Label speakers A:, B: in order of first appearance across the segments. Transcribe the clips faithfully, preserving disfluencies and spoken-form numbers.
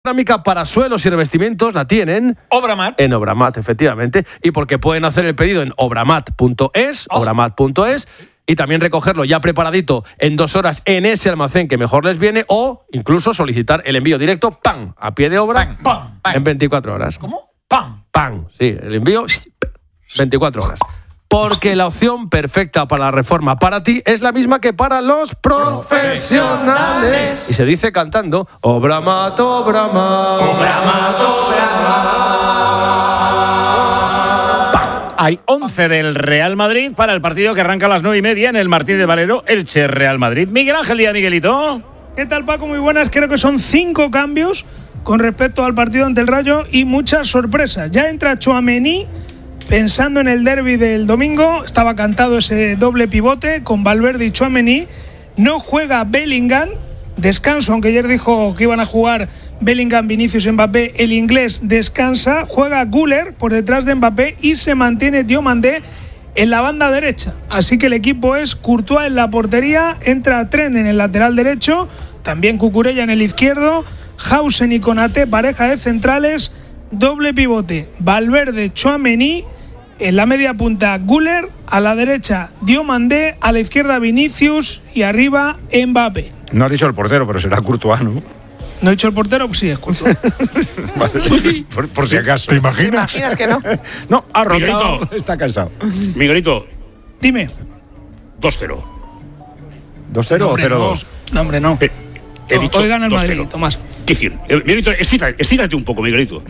A: Cerámica para suelos y revestimientos la tienen
B: Obramat.
A: en Obramat, efectivamente, y porque pueden hacer el pedido en obramat punto es, oh. obramat punto es, y también recogerlo ya preparadito en dos horas en ese almacén que mejor les viene, o incluso solicitar el envío directo, ¡pam!, a pie de obra,
B: Pam, pam, pam.
A: en veinticuatro horas.
B: ¿Cómo? ¡Pam!
A: ¡Pam! Sí, el envío, veinticuatro horas. Porque la opción perfecta para la reforma para ti es la misma que para los profesionales. Y se dice cantando: Obramat, Obramat.
B: Obramat, Obramat.
C: Hay once del Real Madrid para el partido que arranca a las nueve y media en el Martínez de Valero, Elche Real Madrid. Miguel Ángel Díaz, Miguelito.
D: ¿Qué tal, Paco? Muy buenas. Creo que son cinco cambios con respecto al partido ante el Rayo y muchas sorpresas. Ya entra Tchouaméni. Pensando en el derbi del domingo, estaba cantado ese doble pivote con Valverde y Tchouaméni. No juega Bellingham, descanso, aunque ayer dijo que iban a jugar Bellingham, Vinicius, Mbappé. El inglés descansa, juega Güler por detrás de Mbappé y se mantiene Diomandé en la banda derecha. Así que el equipo es Courtois en la portería, entra Trent en el lateral derecho, también Cucurella en el izquierdo, Hausen y Konaté, pareja de centrales, doble pivote, Valverde, Tchouaméni. En la media punta, Güler, a la derecha, Diomandé, a la izquierda, Vinicius y arriba, Mbappé.
C: No has dicho el portero, pero será Courtois, ¿no?
D: ¿No he dicho el portero? Pues sí, es Courtois.
C: Vale, por, por si acaso.
E: ¿Te imaginas?
F: ¿Te imaginas que no?
C: No, ha rotado,
E: Miguelito.
C: está cansado.
E: Miguelito,
D: Dime.
E: dos cero.
C: ¿dos cero o cero dos?
D: No, hombre, no.
E: Eh, he dicho
D: Hoy gana el
E: dos
D: Madrid,
E: cero.
D: Tomás.
E: ¿Qué decir? Eh, Miguelito, excítate, excítate un poco, Miguelito.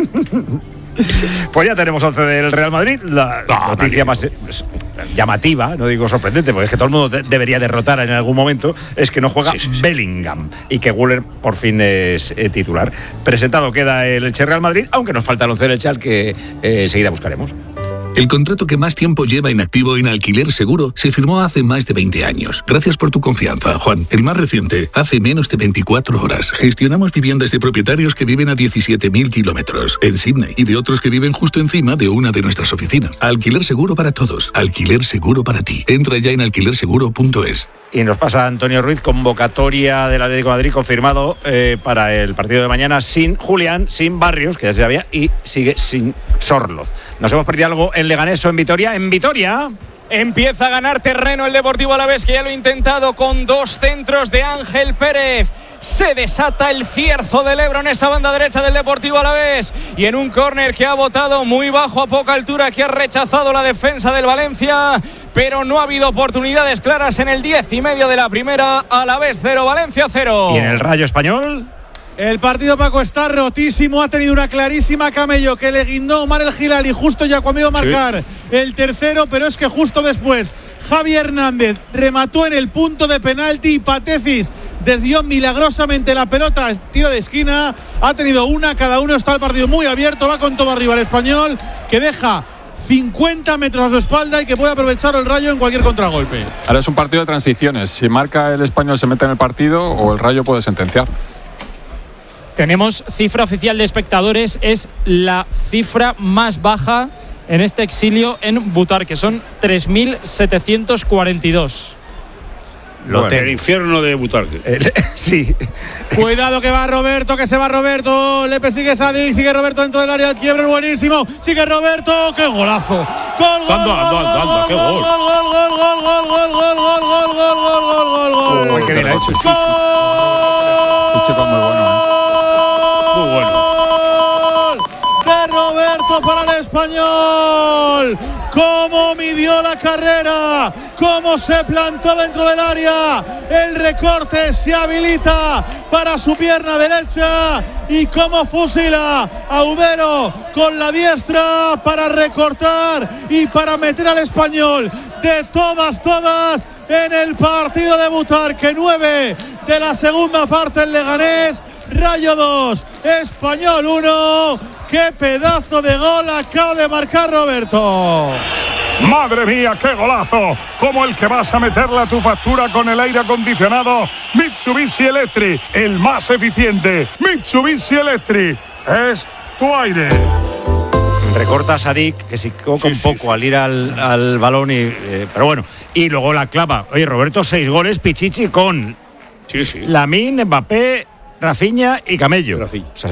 C: Pues ya tenemos once del Real Madrid. La
E: No,
C: noticia
E: no,
C: más eh, llamativa, no digo sorprendente, porque es que todo el mundo de- debería derrotar en algún momento, es que no juega
E: Sí, sí, sí.
C: Bellingham y que Güler por fin es eh, titular. Presentado queda el Elche Real Madrid, aunque nos falta el once del Elche al que eh, enseguida buscaremos.
G: El contrato que más tiempo lleva inactivo en Alquiler Seguro se firmó hace más de veinte años. Gracias por tu confianza, Juan. El más reciente, hace menos de veinticuatro horas. Gestionamos viviendas de propietarios que viven a diecisiete mil kilómetros en Sydney y de otros que viven justo encima de una de nuestras oficinas. Alquiler Seguro para todos. Alquiler Seguro para ti. Entra ya en alquiler seguro punto es.
C: Y nos pasa Antonio Ruiz, convocatoria del Atlético de Madrid confirmado eh, para el partido de mañana sin Julián, sin Barrios, que ya se sabía, y sigue sin Sorloz. ¿Nos hemos perdido algo en Leganés o en Vitoria? En Vitoria.
B: Empieza a ganar terreno el Deportivo Alavés, que ya lo ha intentado con dos centros de Ángel Pérez. Se desata el cierzo del Ebro en esa banda derecha del Deportivo Alavés. Y en un córner que ha botado muy bajo a poca altura, que ha rechazado la defensa del Valencia. Pero no ha habido oportunidades claras en el diez y medio de la primera. Alavés cero, Valencia cero.
C: ¿Y en el Rayo Español?
H: El partido, Paco, está rotísimo. Ha tenido una clarísima Camello que le guindó Omar El Hilali justo ya cuando iba a marcar sí. el tercero, pero es que justo después Javi Hernández remató en el punto de penalti y Patecis desvió milagrosamente la pelota, tiro de esquina. Ha tenido una, cada uno, está el partido muy abierto, va con todo arriba el Español, que deja cincuenta metros a su espalda y que puede aprovechar el Rayo en cualquier contragolpe.
I: Ahora es un partido de transiciones. Si marca el Español, se mete en el partido, o el Rayo puede sentenciar.
J: Tenemos cifra oficial de espectadores, es la cifra más baja en este exilio en Butarque, son tres mil setecientos cuarenta y dos.
E: Lo del infierno de Butarque.
C: Eh, sí.
H: Cuidado que va Roberto, que se va Roberto. Le persigue Sadik, sigue Roberto dentro del área. El quiebre es buenísimo. Sigue Roberto. ¡Qué golazo! ¡Gol, gol,
E: Anda, anda, anda, anda, qué gol!
H: gol, gol, gol, gol, gol, gol, gol, gol, gol, gol, gol, gol, gol, gol!
C: Qué bien ha hecho.
H: ¡Gol!
I: Un chico muy bueno, ¿eh?
E: Muy bueno.
H: De Roberto para el Español. Cómo midió la carrera, cómo se plantó dentro del área, el recorte se habilita para su pierna derecha y cómo fusila a Ubero con la diestra para recortar y para meter al Español de todas, todas en el partido de Butarque. Nueve de la segunda parte en Leganés, Rayo dos, Español uno. ¡Qué pedazo de gol acaba de marcar Roberto!
K: ¡Madre mía, qué golazo! Como el que vas a meterle a tu factura con el aire acondicionado Mitsubishi Electric, el más eficiente. Mitsubishi Electric es tu aire.
C: Recorta a Sadik, que se equivoca
E: Sí,
C: un
E: sí,
C: poco
E: sí.
C: al ir al, al balón, y, eh, pero bueno. Y luego la clava. Oye, Roberto, seis goles, Pichichi con
E: Sí, sí.
C: Lamine, Mbappé, Rafinha y Camello.
E: Rafinha.
C: O sea,